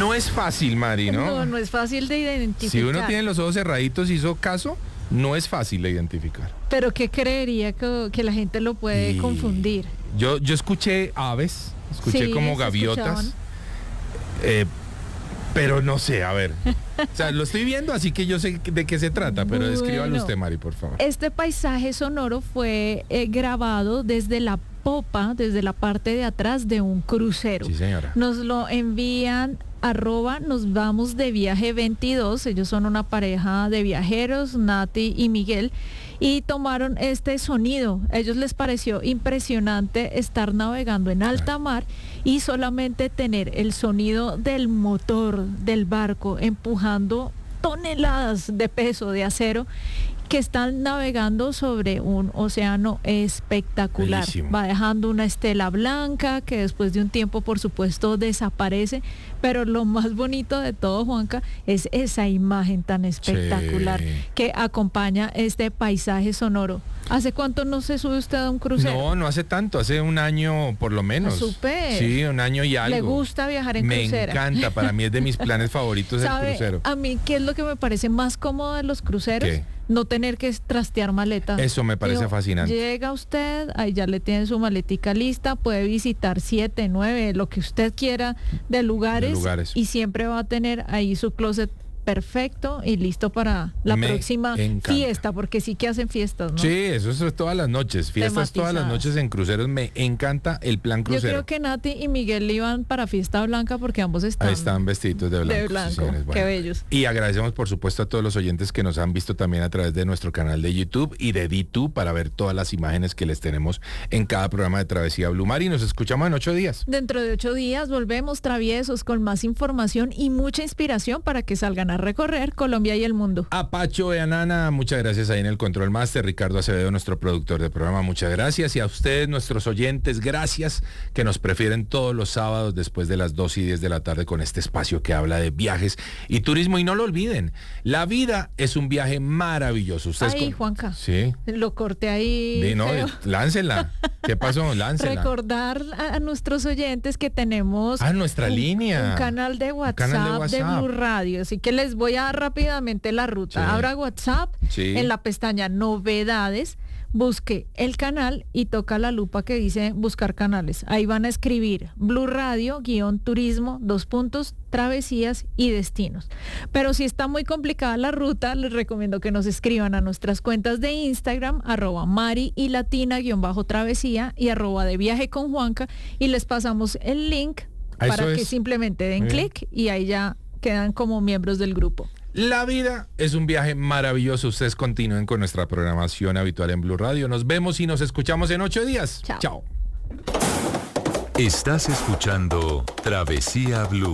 No es fácil, Mari, ¿no? No, no es fácil de identificar. Si uno tiene los ojos cerraditos y hizo caso, no es fácil de identificar. Pero ¿qué creería que la gente lo puede confundir? Yo escuché aves, escuché como gaviotas, pero no sé, a ver. O sea, lo estoy viendo, así que yo sé de qué se trata, pero descríbalo usted, Mari, por favor. Este paisaje sonoro fue grabado desde la popa, desde la parte de atrás de un crucero. Sí, señora. Nos lo envían @nos vamos de viaje 22, ellos son una pareja de viajeros, Nati y Miguel, y tomaron este sonido. A ellos les pareció impresionante estar navegando en alta mar y solamente tener el sonido del motor del barco empujando toneladas de peso de acero, que están navegando sobre un océano espectacular. Bellísimo. Va dejando una estela blanca que después de un tiempo, por supuesto, desaparece, pero lo más bonito de todo, Juanca, es esa imagen tan espectacular que acompaña este paisaje sonoro. ¿Hace cuánto no se sube usted a un crucero? No hace tanto, hace un año por lo menos. Súper. Sí, un año y algo. ¿Le gusta viajar en crucera? Me encanta, para mí es de mis planes favoritos el crucero. A mí, ¿qué es lo que me parece más cómodo de los cruceros? ¿Qué? No tener que trastear maleta. Eso me parece fascinante. Llega usted, ahí ya le tienen su maletica lista, puede visitar 7, 9, lo que usted quiera de lugares. Y siempre va a tener ahí su closet perfecto y listo para la próxima fiesta, porque sí que hacen fiestas, ¿no? Sí, eso es todas las noches, fiestas todas las noches en cruceros. Me encanta el plan crucero. Yo creo que Nati y Miguel iban para fiesta blanca porque ambos están vestidos de blanco. De blanco, sí, bueno. Qué bellos. Y agradecemos por supuesto a todos los oyentes que nos han visto también a través de nuestro canal de YouTube y de DTube para ver todas las imágenes que les tenemos en cada programa de Travesía Blue. Mari, nos escuchamos en 8 días. Dentro de 8 días volvemos traviesos con más información y mucha inspiración para que salgan a recorrer Colombia y el mundo. A Pacho y a Nana, muchas gracias ahí en el Control Master. Ricardo Acevedo, nuestro productor de programa, muchas gracias. Y a ustedes, nuestros oyentes, gracias que nos prefieren todos los sábados después de las 2:10 de la tarde con este espacio que habla de viajes y turismo. Y no lo olviden, la vida es un viaje maravilloso. Ustedes Juanca. Sí. Lo corté ahí. No, láncela. ¿Qué pasó? Láncela. Recordar a nuestros oyentes que tenemos nuestra línea. Un canal de WhatsApp de Blue Radio. Así que les voy a dar rápidamente la ruta. Sí. Abra WhatsApp, en la pestaña Novedades, busque el canal y toca la lupa que dice buscar canales. Ahí van a escribir Blue Radio, _turismo, travesías y destinos. Pero si está muy complicada la ruta, les recomiendo que nos escriban a nuestras cuentas de Instagram, @Mari y Latina _travesía y @de viaje con Juanca, y les pasamos el link para que simplemente den clic y ahí ya quedan como miembros del grupo. La vida es un viaje maravilloso. Ustedes continúen con nuestra programación habitual en Blue Radio. Nos vemos y nos escuchamos en 8 días. Chao. Estás escuchando Travesía Blue.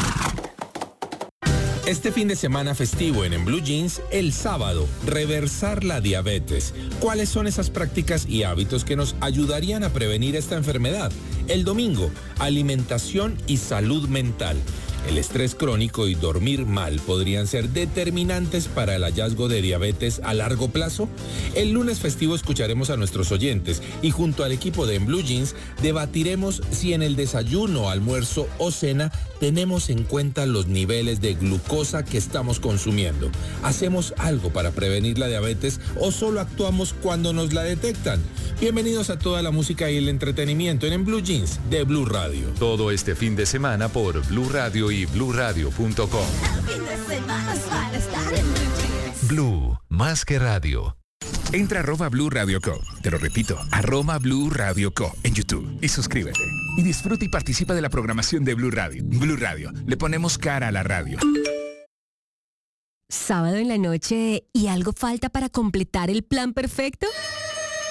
Este fin de semana festivo en Blue Jeans, el sábado, reversar la diabetes. ¿Cuáles son esas prácticas y hábitos que nos ayudarían a prevenir esta enfermedad? El domingo, alimentación y salud mental. El estrés crónico y dormir mal podrían ser determinantes para el hallazgo de diabetes a largo plazo. El lunes festivo escucharemos a nuestros oyentes y junto al equipo de En Blue Jeans debatiremos si en el desayuno, almuerzo o cena tenemos en cuenta los niveles de glucosa que estamos consumiendo. ¿Hacemos algo para prevenir la diabetes o solo actuamos cuando nos la detectan? Bienvenidos a toda la música y el entretenimiento en Blue Jeans de Blue Radio. Todo este fin de semana por Blue Radio y bluradio.com. Blue, más que radio. Entra a @Blue Radio Co. Te lo repito, @Blue Radio Co. en YouTube y suscríbete. Y disfruta y participa de la programación de Blue Radio. Blue Radio, le ponemos cara a la radio. ¿Sábado en la noche y algo falta para completar el plan perfecto?